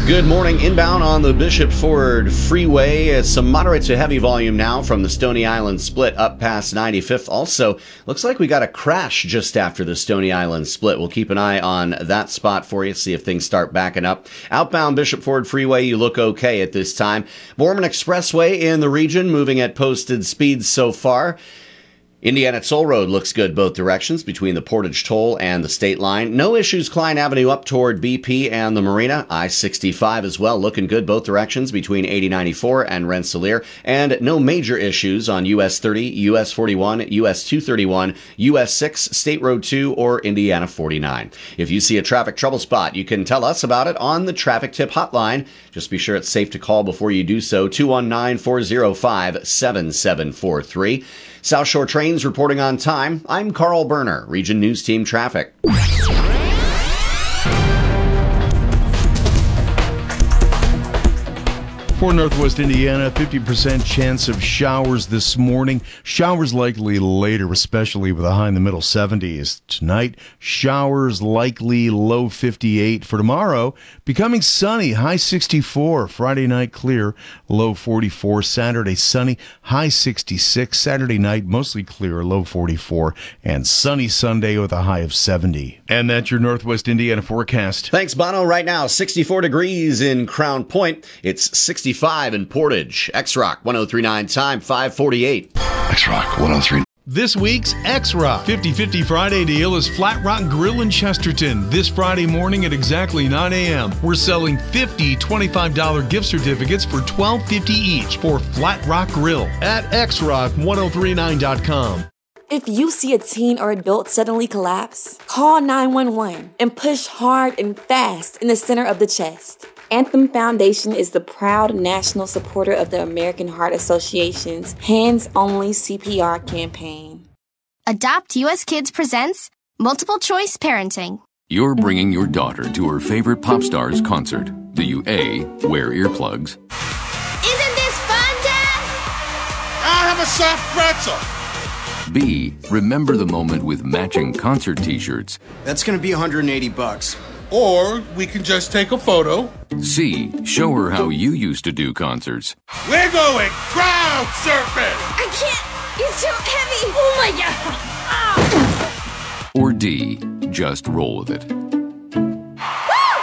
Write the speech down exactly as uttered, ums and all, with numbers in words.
Good morning. Inbound on the Bishop Ford Freeway. Some moderate to heavy volume now from the Stony Island split up past ninety-fifth. Also, looks like we got a crash just after the Stony Island split. We'll keep an eye on that spot for you, see if things start backing up. Outbound Bishop Ford Freeway, you look okay at this time. Borman Expressway in the region, moving at posted speeds so far. Indiana Toll Road looks good both directions between the Portage Toll and the state line. No issues Klein Avenue up toward B P and the Marina. I sixty-five as well, looking good both directions between eighty ninety-four and Rensselaer. And no major issues on U S thirty, U S forty-one, U S two thirty-one, U S six, State Road two, or Indiana forty-nine. If you see a traffic trouble spot, you can tell us about it on the Traffic Tip Hotline. Just be sure it's safe to call before you do so. two one nine, four oh five, seven seven four three. South Shore Trains reporting on time. I'm Carl Berner, Region News Team Traffic. For Northwest Indiana, fifty percent chance of showers this morning. Showers likely later, especially with a high in the middle seventies. Tonight, showers likely low fifty-eight. For tomorrow, becoming sunny, high sixty-four. Friday night clear, low forty-four. Saturday sunny, high sixty-six. Saturday night mostly clear, low forty-four. And sunny Sunday with a high of seventy. And that's your Northwest Indiana forecast. Thanks, Bono. Right now, sixty-four degrees in Crown Point. It's sixty-five in Portage. X-Rock one oh three point nine time, five forty-eight. X-Rock one oh three. This week's X-Rock fifty fifty Friday deal is Flat Rock Grill in Chesterton. This Friday morning at exactly nine a.m. We're selling fifty twenty-five dollars gift certificates for twelve fifty each for Flat Rock Grill at X Rock ten thirty-nine dot com. If you see a teen or adult suddenly collapse, call nine one one and push hard and fast in the center of the chest. Anthem Foundation is the proud national supporter of the American Heart Association's Hands Only C P R campaign. Adopt U S Kids presents Multiple Choice Parenting. You're bringing your daughter to her favorite pop star's concert. Do you A, wear earplugs? Isn't this fun, Dad? I have a soft pretzel. B, remember the moment with matching concert t-shirts. That's going to be one hundred eighty bucks. Or we can just take a photo. C, show her how you used to do concerts. We're going crowd surfing. I can't. It's too heavy. Oh, my God. Ah. Or D, just roll with it.